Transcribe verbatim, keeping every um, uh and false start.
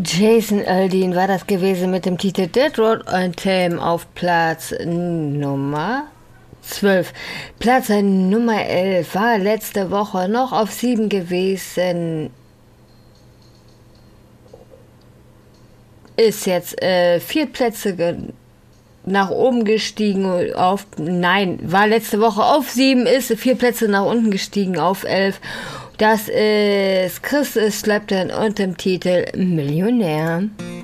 Jason Aldean war das gewesen mit dem Titel Dead Road Anthem auf Platz Nummer zwölf. Platz Nummer elf war letzte Woche noch auf sieben gewesen. Ist jetzt äh, vier Plätze ge- nach oben gestiegen auf, nein, war letzte Woche auf sieben, ist vier Plätze nach unten gestiegen auf elf. Das ist Chris Clapton und dem Titel Millionär.